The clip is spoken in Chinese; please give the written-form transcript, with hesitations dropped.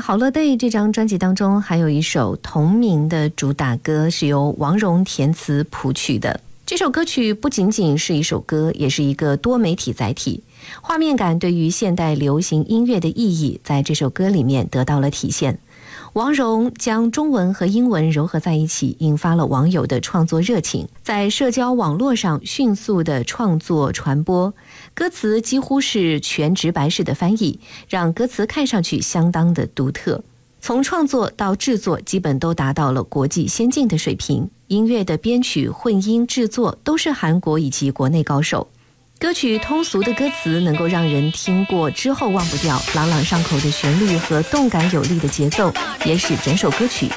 好乐 Day 这张专辑当中还有一首同名的主打歌，是由王蓉填词谱曲的。这首歌曲不仅仅是一首歌，也是一个多媒体载体，画面感对于现代流行音乐的意义在这首歌里面得到了体现。王蓉将中文和英文糅合在一起，引发了网友的创作热情，在社交网络上迅速的创作传播，歌词几乎是全直白式的翻译，让歌词看上去相当的独特。从创作到制作基本都达到了国际先进的水平，音乐的编曲、混音、制作都是韩国以及国内高手。歌曲通俗的歌词能够让人听过之后忘不掉，朗朗上口的旋律和动感有力的节奏也使整首歌曲